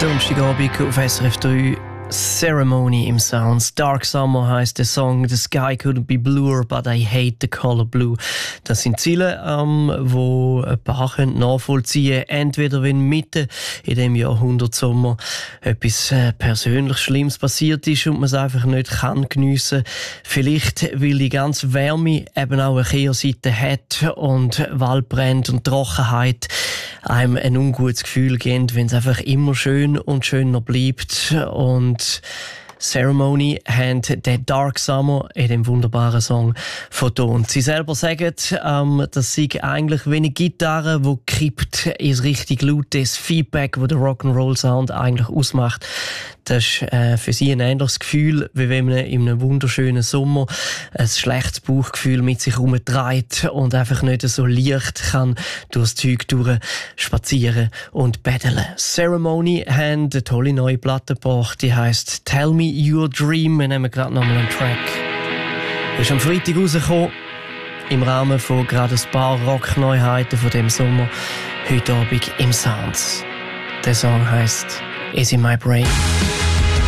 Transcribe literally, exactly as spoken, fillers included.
Donnerstagabend auf S R F drei. Ceremony im Sounds. Dark Summer heisst der Song. The sky couldn't be bluer, but I hate the color blue. Das sind Ziele, ähm, wo ein paar nachvollziehen können. Entweder wenn mitten in dem Jahrhundert Sommer etwas äh, persönlich Schlimmes passiert ist und man es einfach nicht kann geniessen. Vielleicht, weil die ganze Wärme eben auch eine Kehrseite hat und Waldbrände und Trockenheit einem ein ungutes Gefühl geben, wenn es einfach immer schön und schöner bleibt. Und Ceremony haben den Dark Summer in dem wunderbaren Song vertont. Sie selber sagen, ähm, das sei eigentlich wie eine Gitarre, die kippt ins richtig lautes Feedback, wo der Rock'n'Roll Sound eigentlich ausmacht. Das ist äh, für sie ein ähnliches Gefühl, wie wenn man in einem wunderschönen Sommer ein schlechtes Bauchgefühl mit sich herumträgt und einfach nicht so leicht kann durchs Zeug durch spazieren und betteln. Ceremony haben eine tolle neue Platte gebracht, die heisst Tell Me Your Dream. Wir nehmen gerade nochmal einen Track. Ist am Freitag rausgekommen, im Rahmen von gerade ein paar Rock-Neuheiten von dem Sommer, heute Abend im Sounds. Der Song heisst Is in My Brain.